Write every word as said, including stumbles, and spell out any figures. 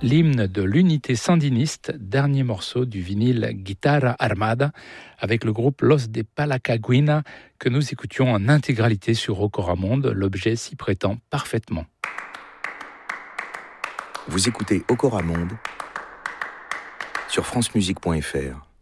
l'hymne de l'unité sandiniste, dernier morceau du vinyle Guitarra Armada, avec le groupe Los de Palacaguina, que nous écoutions en intégralité sur Ocoramonde. L'objet s'y prétend parfaitement. Vous écoutez Ocoramonde sur francemusique point f r.